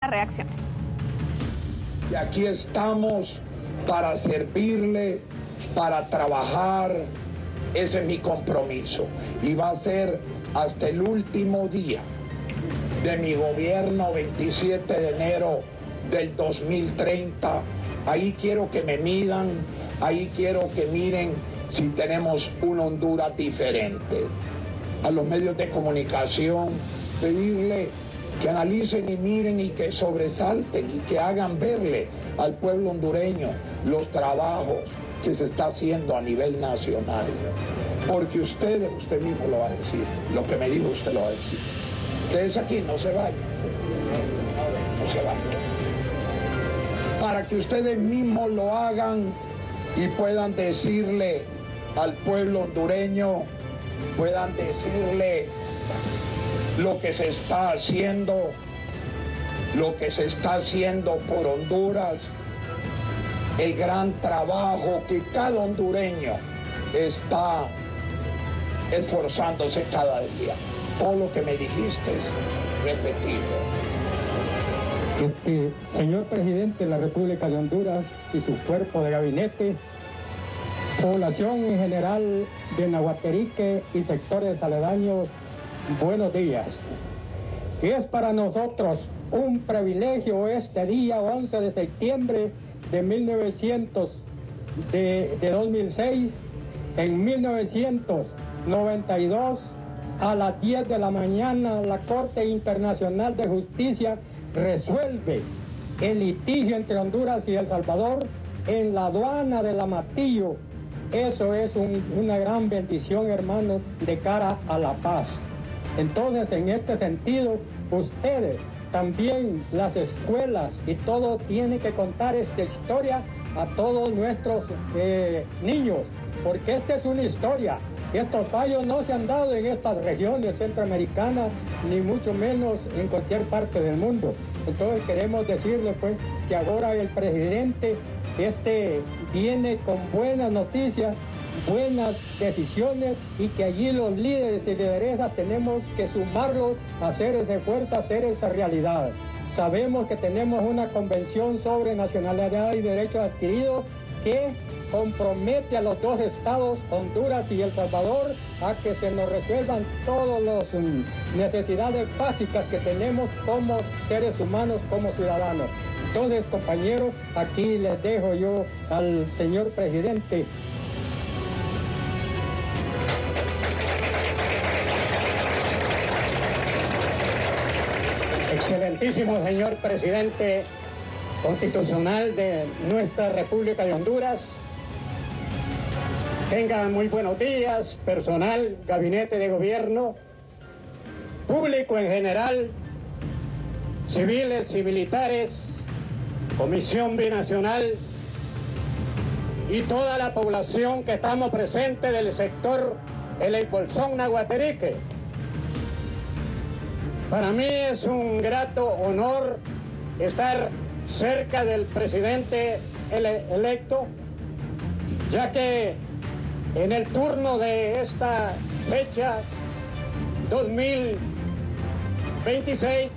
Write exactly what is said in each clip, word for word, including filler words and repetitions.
las reacciones. Y aquí estamos para servirle, para trabajar. Ese es mi compromiso. Y va a ser hasta el último día de mi gobierno, veintisiete de enero del dos mil treinta. Ahí quiero que me midan, ahí quiero que miren si tenemos una Honduras diferente. A los medios de comunicación, pedirle que analicen y miren y que sobresalten y que hagan verle al pueblo hondureño los trabajos que se está haciendo a nivel nacional. Porque usted, usted mismo lo va a decir, lo que me dijo usted lo va a decir. Ustedes aquí no se vayan, no se vayan. Para que ustedes mismos lo hagan y puedan decirle al pueblo hondureño, puedan decirle lo que se está haciendo, lo que se está haciendo por Honduras, el gran trabajo que cada hondureño está esforzándose cada día. Todo lo que me dijiste, repetirlo. Este, señor presidente de la República de Honduras y su cuerpo de gabinete, población en general de Nahuaterique y sectores aledaños, buenos días. Es para nosotros un privilegio este día once de septiembre de mil novecientos de, de dos mil seis, en mil novecientos noventa y dos, a las diez de la mañana, la Corte Internacional de Justicia resuelve el litigio entre Honduras y El Salvador en la aduana de Amatillo. Eso es un, una gran bendición, hermanos, de cara a la paz. Entonces, en este sentido, ustedes, también las escuelas y todo tiene que contar esta historia a todos nuestros eh, niños, porque esta es una historia. Estos fallos no se han dado en estas regiones centroamericanas, ni mucho menos en cualquier parte del mundo. Entonces queremos decirle pues que ahora el presidente este viene con buenas noticias, buenas decisiones, y que allí los líderes y lideresas tenemos que sumarlos a hacer ese esfuerzo, a hacer esa realidad. Sabemos que tenemos una convención sobre nacionalidad y derechos adquiridos que compromete a los dos estados, Honduras y El Salvador, a que se nos resuelvan todas las um, necesidades básicas que tenemos como seres humanos, como ciudadanos. Entonces, compañeros, aquí les dejo yo al señor presidente. Excelentísimo señor presidente constitucional de nuestra República de Honduras, tengan muy buenos días, personal, gabinete de gobierno, público en general, civiles y militares, comisión binacional y toda la población que estamos presentes del sector El Eibolzón Nahuaterique. Para mí es un grato honor estar cerca del presidente ele- electo, ya que en el turno de esta fecha dos mil veintiséis,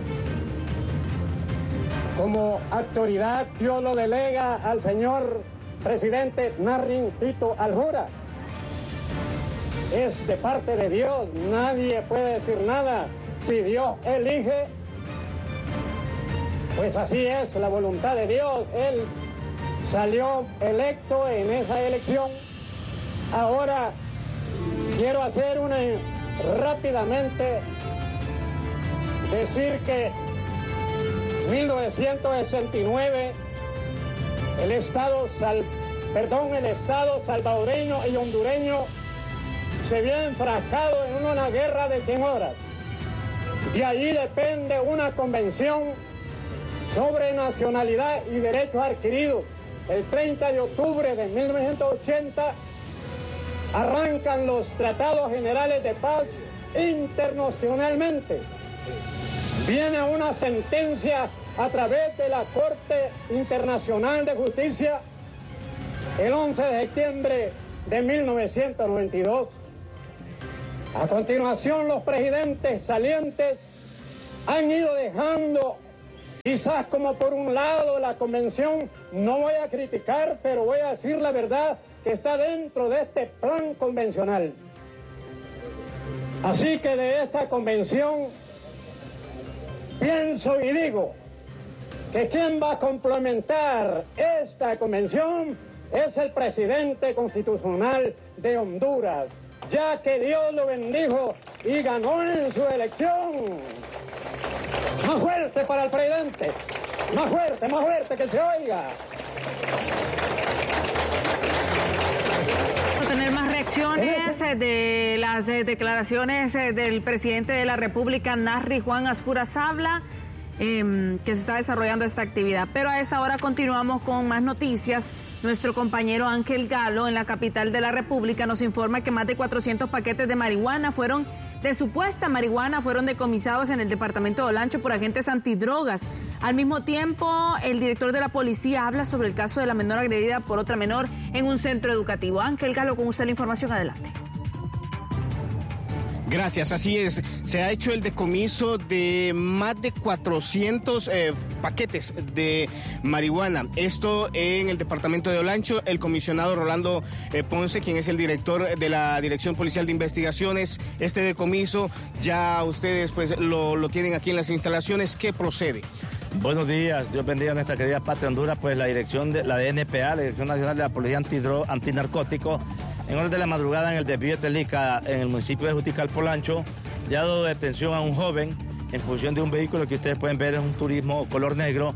como autoridad, yo lo delega al señor presidente Narrin Tito Aljura. Es de parte de Dios, nadie puede decir nada. Si Dios elige, pues así es la voluntad de Dios. Él salió electo en esa elección. Ahora quiero hacer una rápidamente decir que mil novecientos sesenta y nueve el Estado sal, perdón, el Estado salvadoreño y hondureño se había enfrascado en una guerra de cien horas. De allí depende una convención sobre nacionalidad y derechos adquiridos. El treinta de octubre de mil novecientos ochenta arrancan los tratados generales de paz internacionalmente. Viene una sentencia a través de la Corte Internacional de Justicia el once de septiembre de mil novecientos noventa y dos. A continuación, los presidentes salientes han ido dejando Quizás como por un lado la convención no voy a criticar, pero voy a decir la verdad que está dentro de este plan convencional. Así que de esta convención pienso y digo que quien va a complementar esta convención es el presidente constitucional de Honduras, ya que Dios lo bendijo y ganó en su elección. Más fuerte para el presidente, más fuerte, más fuerte, que se oiga. Tener más reacciones de las declaraciones del presidente de la República, Narri Juan Asfura Sabla, eh, que se está desarrollando esta actividad. Pero a esta hora continuamos con más noticias. Nuestro compañero Ángel Galo, en la capital de la República, nos informa que más de cuatrocientos paquetes de marihuana fueron, de supuesta marihuana, fueron decomisados en el departamento de Olancho por agentes antidrogas. Al mismo tiempo, el director de la policía habla sobre el caso de la menor agredida por otra menor en un centro educativo. Ángel Galo, con usted la información, adelante. Gracias, así es. Se ha hecho el decomiso de más de cuatrocientos eh, paquetes de marihuana. Esto en el departamento de Olancho. El comisionado Rolando eh, Ponce, quien es el director de la Dirección Policial de Investigaciones, este decomiso ya ustedes pues lo, lo tienen aquí en las instalaciones. ¿Qué procede? Buenos días, Dios bendiga a nuestra querida patria Honduras. Pues la dirección de la D N P A, la Dirección Nacional de la Policía Antidro, Antinarcótico, en horas de la madrugada en el desvío de Telica, en el municipio de Juticalpa, Olancho, ya ha dado detención a un joven en función de un vehículo que ustedes pueden ver, es un turismo color negro,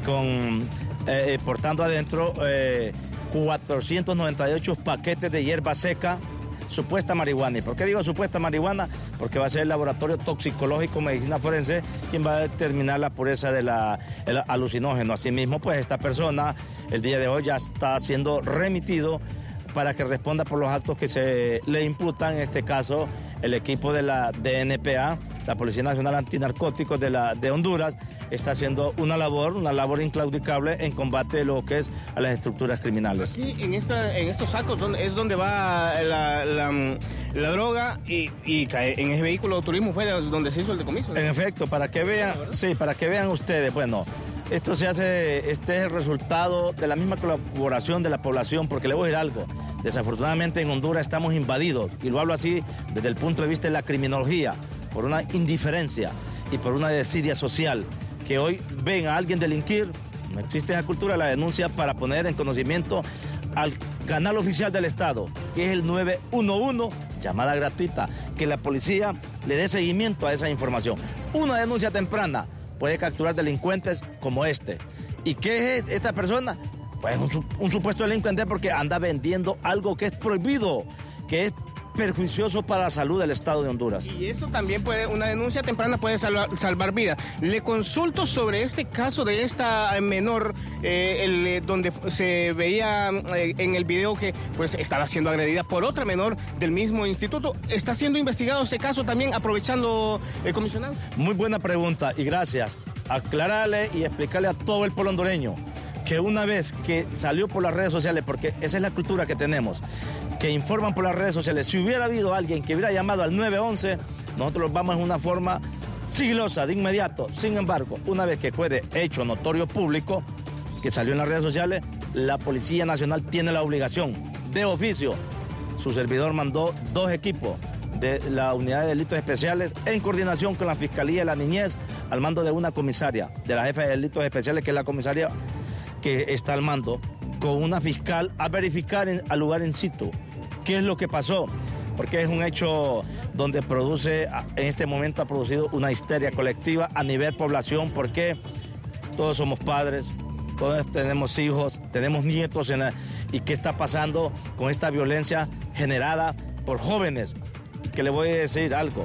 con eh, portando adentro eh, cuatrocientos noventa y ocho paquetes de hierba seca, supuesta marihuana. ¿Y por qué digo supuesta marihuana? Porque va a ser el laboratorio toxicológico medicina forense quien va a determinar la pureza del alucinógeno. Asimismo, pues esta persona el día de hoy ya está siendo remitido para que responda por los actos que se le imputan. En este caso, el equipo de la D N P A, la Policía Nacional Antinarcóticos de, la, de Honduras, está haciendo una labor, una labor inclaudicable en combate de lo que es a las estructuras criminales. Aquí en, esta, en estos sacos es donde va la, la, la droga y, y en ese vehículo de turismo fue donde se hizo el decomiso, ¿no? En efecto, para que vean, sí, para que vean ustedes, bueno, esto se hace, este es el resultado de la misma colaboración de la población, porque le voy a decir algo, desafortunadamente en Honduras estamos invadidos, y lo hablo así desde el punto de vista de la criminología, por una indiferencia y por una desidia social, que hoy ven a alguien delinquir, no existe esa cultura de la denuncia para poner en conocimiento al canal oficial del Estado, que es el nueve uno uno, llamada gratuita, que la policía le dé seguimiento a esa información. Una denuncia temprana puede capturar delincuentes como este. ¿Y qué es esta persona? Pues un, un supuesto delincuente porque anda vendiendo algo que es prohibido, que es perjuicioso para la salud del Estado de Honduras. Y esto también puede, una denuncia temprana puede salvar, salvar vidas. Le consulto sobre este caso de esta menor, eh, el, donde se veía eh, en el video que pues estaba siendo agredida por otra menor del mismo instituto. ¿Está siendo investigado ese caso también, aprovechando el comisionado? Muy buena pregunta y gracias. Aclararle y explicarle a todo el pueblo hondureño que una vez que salió por las redes sociales, porque esa es la cultura que tenemos, que informan por las redes sociales, si hubiera habido alguien que hubiera llamado al nueve once, nosotros vamos en una forma sigilosa, de inmediato. Sin embargo, una vez que fue de hecho notorio público, que salió en las redes sociales, la Policía Nacional tiene la obligación, de oficio. Su servidor mandó dos equipos de la Unidad de Delitos Especiales en coordinación con la Fiscalía de la Niñez, al mando de una comisaria, de la jefa de Delitos Especiales, que es la comisaria que está al mando, con una fiscal a verificar en, al lugar in situ qué es lo que pasó, porque es un hecho donde produce, en este momento ha producido una histeria colectiva a nivel población, porque todos somos padres, todos tenemos hijos, tenemos nietos, en la, y qué está pasando con esta violencia generada por jóvenes. Que le voy a decir algo,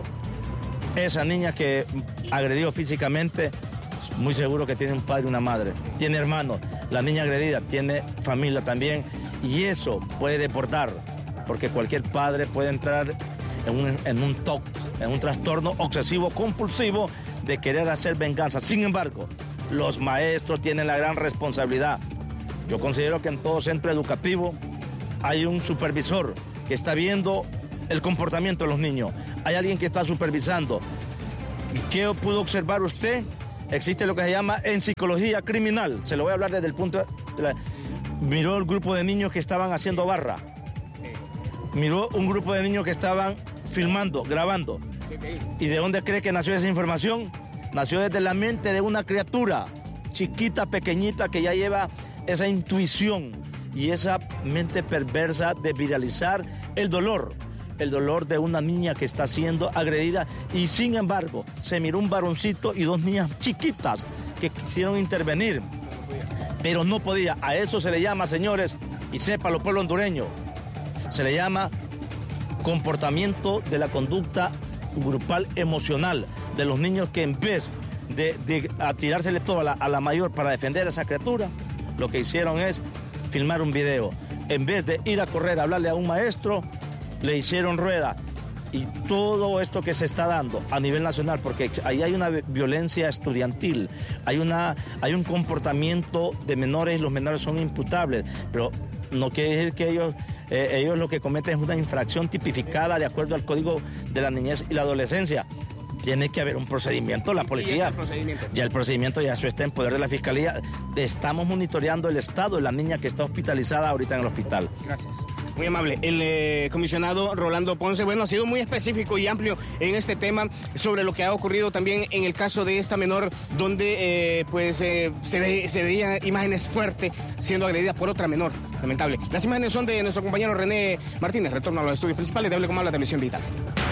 esa niña que agredió físicamente, muy seguro que tiene un padre y una madre, tiene hermanos, la niña agredida tiene familia también, y eso puede deportar, porque cualquier padre puede entrar en un, en un T O C, en un trastorno obsesivo compulsivo de querer hacer venganza. Sin embargo, los maestros tienen la gran responsabilidad. Yo considero que en todo centro educativo hay un supervisor que está viendo el comportamiento de los niños, hay alguien que está supervisando. ¿Qué pudo observar usted existe lo que se llama en psicología criminal. Se lo voy a hablar desde el punto de la... Miró el grupo de niños que estaban haciendo barra. Miró un grupo de niños que estaban filmando, grabando. ¿Y de dónde cree que nació esa información? Nació desde la mente de una criatura chiquita, pequeñita, que ya lleva esa intuición y esa mente perversa de viralizar el dolor. El dolor de una niña que está siendo agredida y sin embargo se miró un varoncito y dos niñas chiquitas que quisieron intervenir, pero no podía. A eso se le llama, señores, y sepa los pueblos hondureños, se le llama comportamiento de la conducta grupal emocional de los niños que en vez de, de tirársele todo a la, a la mayor para defender a esa criatura, lo que hicieron es filmar un video. En vez de ir a correr a hablarle a un maestro, le hicieron rueda. Y todo esto que se está dando a nivel nacional, porque ahí hay una violencia estudiantil, hay, una, hay un comportamiento de menores, los menores son imputables, pero no quiere decir que ellos, eh, ellos lo que cometen es una infracción tipificada de acuerdo al Código de la Niñez y la Adolescencia. Tiene que haber un procedimiento, la policía. El procedimiento? Ya el procedimiento ya eso está en poder de la Fiscalía. Estamos monitoreando el estado de la niña que está hospitalizada ahorita en el hospital. Gracias. Muy amable. El eh, comisionado Rolando Ponce, bueno, ha sido muy específico y amplio en este tema sobre lo que ha ocurrido también en el caso de esta menor, donde eh, pues eh, se, ve, se veían imágenes fuertes siendo agredida por otra menor, lamentable. Las imágenes son de nuestro compañero René Martínez. Retorno a los estudios principales de Hable Como Habla Televisión Digital.